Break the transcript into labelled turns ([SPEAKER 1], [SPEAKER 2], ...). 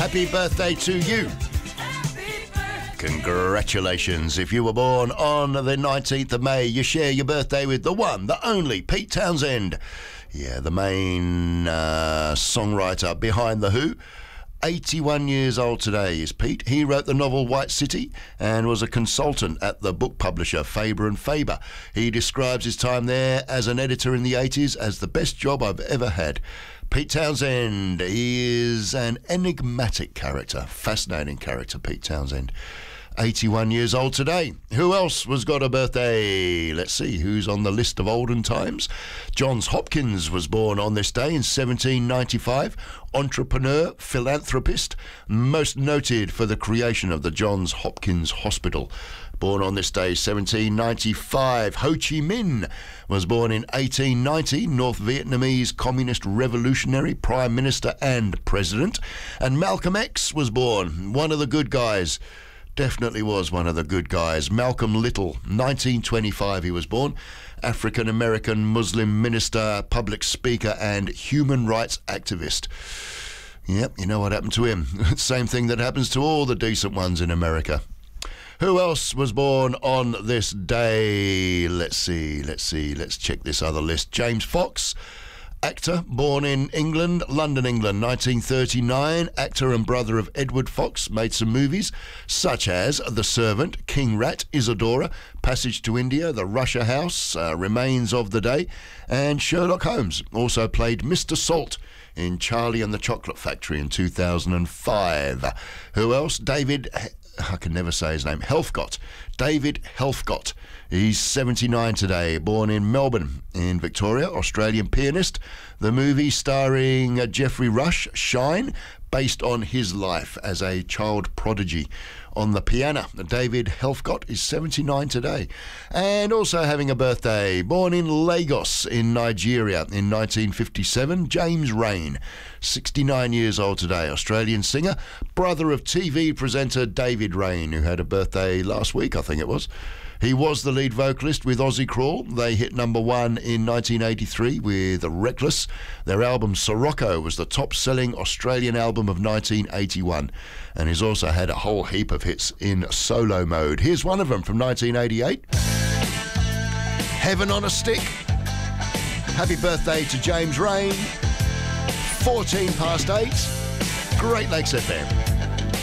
[SPEAKER 1] Happy birthday to you. Congratulations. If you were born on the 19th of May, you share your birthday with the one, the only, Pete Townshend. Yeah, the main songwriter behind The Who. 81 years old today is Pete. He wrote the novel White City and was a consultant at the book publisher Faber and Faber. He describes his time there as an editor in the 80s as the best job I've ever had. Pete Townshend, he is an enigmatic character, fascinating character, Pete Townshend. 81 years old today. Who else was got a birthday? Let's see who's on the list of olden times. Johns Hopkins was born on this day in 1795. Entrepreneur, philanthropist, most noted for the creation of the Johns Hopkins Hospital. Born on this day, 1795. Ho Chi Minh was born in 1890, North Vietnamese communist revolutionary, prime minister and president. And Malcolm X was born, one of the good guys. Definitely was one of the good guys. Malcolm Little, 1925 he was born. African-American Muslim minister, public speaker and human rights activist. Yep, you know what happened to him. Same thing that happens to all the decent ones in America. Who else was born on this day? Let's see. Let's check this other list. James Fox. Actor, born in England, London, England, 1939. Actor and brother of Edward Fox, made some movies such as The Servant, King Rat, Isadora, Passage to India, The Russia House, Remains of the Day, and Sherlock Holmes. Also played Mr. Salt in Charlie and the Chocolate Factory in 2005. Who else? David, I can never say his name, Helfgott. David Helfgott. He's 79 today, born in Melbourne, in Victoria, Australian pianist. The movie starring Geoffrey Rush, Shine, based on his life as a child prodigy on the piano. David Helfgott is 79 today. And also having a birthday, born in Lagos in Nigeria in 1957, James Rain, 69 years old today, Australian singer, brother of TV presenter David Rain, who had a birthday last week, I think it was. He was the lead vocalist with Ozzy Crawl. They hit number one in 1983 with Reckless. Their album Sirocco was the top-selling Australian album of 1981, and he's also had a whole heap of hits in solo mode. Here's one of them from 1988. Heaven on a Stick. Happy birthday to James Rain. 14 past 8. Great Lakes FM.